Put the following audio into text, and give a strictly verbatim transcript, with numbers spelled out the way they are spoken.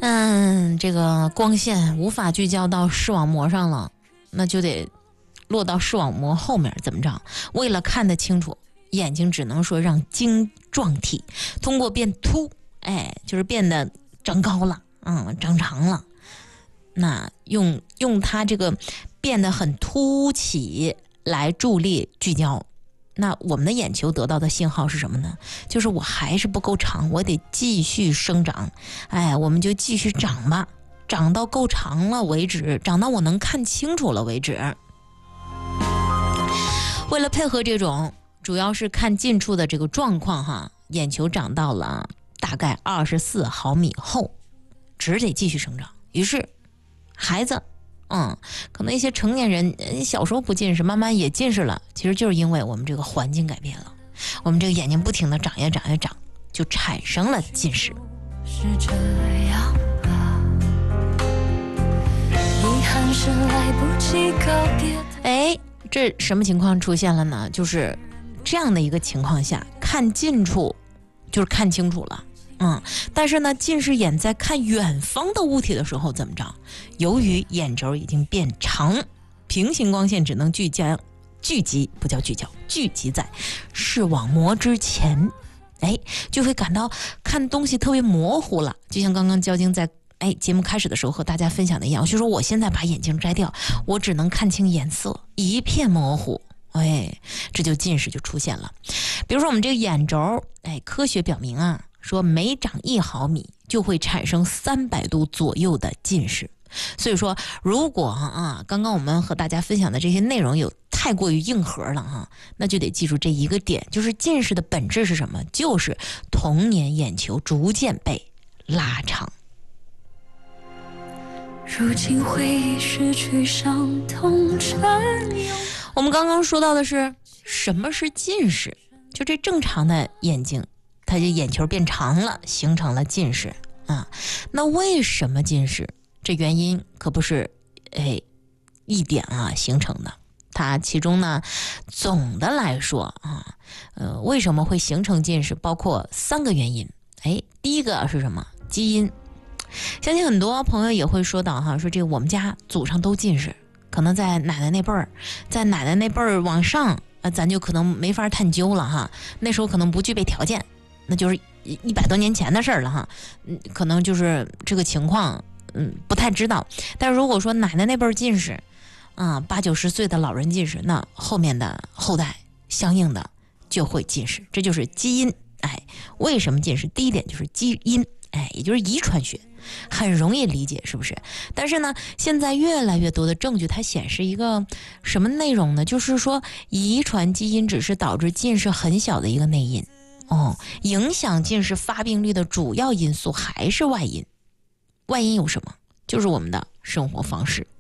嗯，这个光线无法聚焦到视网膜上了，那就得落到视网膜后面，怎么着？为了看得清楚，眼睛只能说让晶状体通过变凸，哎，就是变得长高了，嗯，长长了。那用用它这个变得很凸起来助力聚焦。那我们的眼球得到的信号是什么呢？就是我还是不够长，我得继续生长。哎，我们就继续长吧，长到够长了为止，长到我能看清楚了为止。为了配合这种主要是看近处的这个状况哈，眼球长到了大概二十四毫米后，只得继续生长。于是孩子嗯，可能一些成年人小时候不近视，慢慢也近视了，其实就是因为我们这个环境改变了，我们这个眼睛不停地长呀长呀长，就产生了近视。是这样啊，遗憾是来不及告别。哎，这什么情况出现了呢？就是这样的一个情况下，看近处就是看清楚了。嗯，但是呢，近视眼在看远方的物体的时候怎么着？由于眼轴已经变长，平行光线只能聚焦、聚集不叫聚焦，聚集在视网膜之前，哎，就会感到看东西特别模糊了。就像刚刚焦晶在哎节目开始的时候和大家分享的一样，就说我现在把眼镜摘掉，我只能看清颜色，一片模糊。哎，这就近视就出现了。比如说我们这个眼轴，哎，科学表明啊。说每长一毫米就会产生三百度左右的近视，所以说如果啊，刚刚我们和大家分享的这些内容有太过于硬核了哈，那就得记住这一个点，就是近视的本质是什么？就是童年眼球逐渐被拉长。如今回忆失去伤痛占有。我们刚刚说到的是什么是近视？就这正常的眼睛。它就眼球变长了，形成了近视啊。那为什么近视？这原因可不是哎一点啊形成的。它其中呢，总的来说啊，呃，为什么会形成近视？包括三个原因。哎，第一个是什么？基因。相信很多朋友也会说到哈，说这个我们家祖上都近视，可能在奶奶那辈儿，在奶奶那辈儿往上，呃，咱就可能没法探究了哈。那时候可能不具备条件。那就是一百多年前的事儿了哈，嗯，可能就是这个情况，嗯，不太知道。但如果说奶奶那辈儿近视，啊、嗯，八九十岁的老人近视，那后面的后代相应的就会近视，这就是基因。哎，为什么近视？第一点就是基因，哎，也就是遗传学，很容易理解，是不是？但是呢，现在越来越多的证据，它显示一个什么内容呢？就是说，遗传基因只是导致近视很小的一个内因。哦，影响近视发病率的主要因素还是外因。外因有什么？就是我们的生活方式。